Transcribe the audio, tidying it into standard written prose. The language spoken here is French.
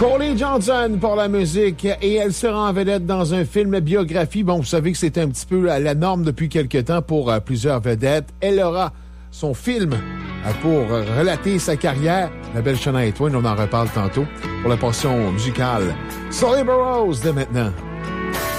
Coley Johnson pour la musique et elle sera en vedette dans un film biographie. Bon, vous savez que c'est un petit peu la norme depuis quelque temps pour plusieurs vedettes. Elle aura son film pour relater sa carrière. La belle Shania Twain, on en reparle tantôt pour la portion musicale. Sully Burroughs dès maintenant.